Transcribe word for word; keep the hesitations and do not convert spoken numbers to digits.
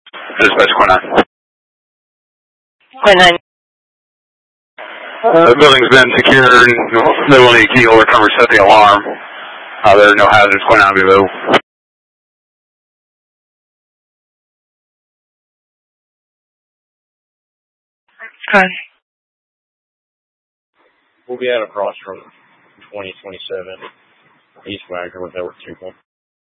Dispatch Quinn nine. Quinn nine. Uh, the building's been secured. They will need a key holder to come reset the alarm. Uh, there are no hazards. Quinn nine be available. Good. We'll be at a crossroad twenty twenty-seven East Wagner with over two point.